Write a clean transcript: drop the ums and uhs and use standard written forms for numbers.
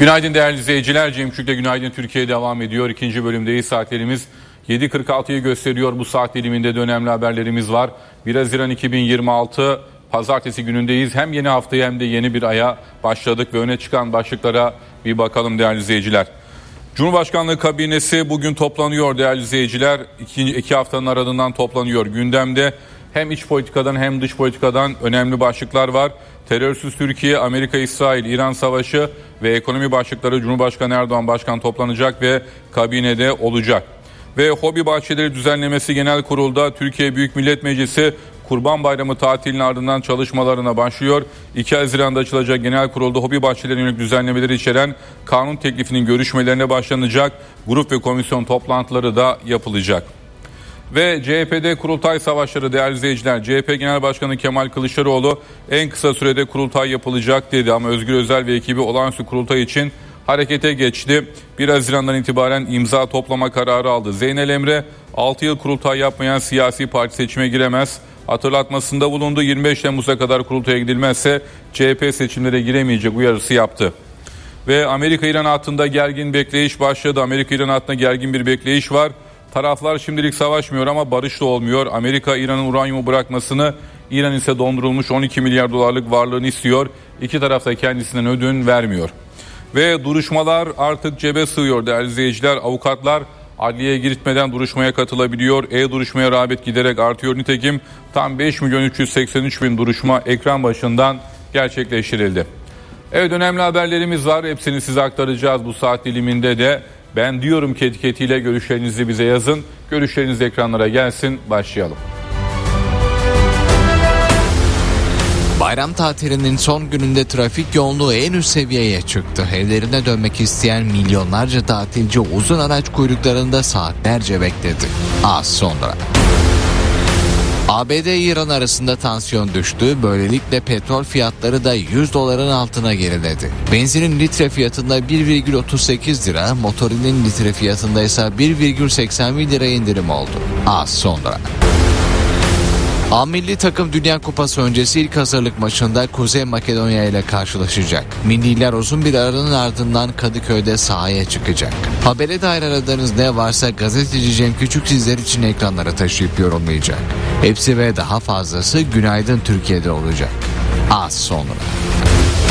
Günaydın değerli izleyiciler. Cem Küçük'le Günaydın Türkiye devam ediyor. İkinci bölümdeyiz. Saatlerimiz 7.46'yı gösteriyor. Bu saat diliminde de önemli haberlerimiz var. 1 Haziran 2026 Pazartesi günündeyiz. Hem yeni haftaya hem de yeni bir aya başladık ve öne çıkan başlıklara bir bakalım değerli izleyiciler. Cumhurbaşkanlığı kabinesi bugün toplanıyor değerli izleyiciler. İki haftanın ardından toplanıyor. Gündemde hem iç politikadan hem dış politikadan önemli başlıklar var. Terörsüz Türkiye, Amerika, İsrail, İran savaşı ve ekonomi başlıkları Cumhurbaşkanı Erdoğan başkan toplanacak ve kabinede olacak. Ve hobi bahçeleri düzenlemesi genel kurulda Türkiye Büyük Millet Meclisi Kurban Bayramı tatilinin ardından çalışmalarına başlıyor. 2 Haziran'da açılacak genel kurulda hobi bahçelerine yönelik düzenlemeleri içeren kanun teklifinin görüşmelerine başlanacak. Grup ve komisyon toplantıları da yapılacak. Ve CHP'de kurultay savaşları değerli izleyiciler. CHP Genel Başkanı Kemal Kılıçdaroğlu en kısa sürede kurultay yapılacak dedi ama Özgür Özel ve ekibi olağanüstü kurultay için harekete geçti. 1 Haziran'dan itibaren imza toplama kararı aldı. Zeynel Emre 6 yıl kurultay yapmayan siyasi parti seçime giremez. Hatırlatmasında bulundu. 25 Temmuz'a kadar kurultaya gidilmezse CHP seçimlere giremeyecek uyarısı yaptı. Ve Amerika-İran hattında gergin bekleyiş başladı. Amerika-İran hattında gergin bir bekleyiş var. Taraflar şimdilik savaşmıyor ama barış da olmuyor. Amerika İran'ın uranyumu bırakmasını, İran ise dondurulmuş 12 milyar dolarlık varlığını istiyor. İki taraf da kendisinden ödün vermiyor. Ve duruşmalar artık cebe sığıyor değerli izleyiciler. Avukatlar adliyeye gitmeden duruşmaya katılabiliyor. E-duruşmaya rağbet giderek artıyor. Nitekim tam 5.383.000 duruşma ekran başından gerçekleştirildi. Evet, önemli haberlerimiz var. Hepsini size aktaracağız bu saat diliminde de. Ben diyorum ki etiketiyle görüşlerinizi bize yazın. Görüşleriniz ekranlara gelsin. Başlayalım. Bayram tatilinin son gününde trafik yoğunluğu en üst seviyeye çıktı. Evlerine dönmek isteyen milyonlarca tatilci uzun araç kuyruklarında saatlerce bekledi. Az sonra ABD-İran arasında tansiyon düştü. Böylelikle petrol fiyatları da 100 doların altına geriledi. Benzinin litre fiyatında 1,38 lira, motorinin litre fiyatında ise 1,81 lira indirim oldu. Az sonra A milli takım Dünya Kupası öncesi ilk hazırlık maçında Kuzey Makedonya ile karşılaşacak. Milliler uzun bir aranın ardından Kadıköy'de sahaya çıkacak. Habere dair aradığınız ne varsa gazeteci Cem Küçük sizler için ekranlara taşıyıp yorumlayacak. Hepsi ve daha fazlası Günaydın Türkiye'de olacak. Az sonra.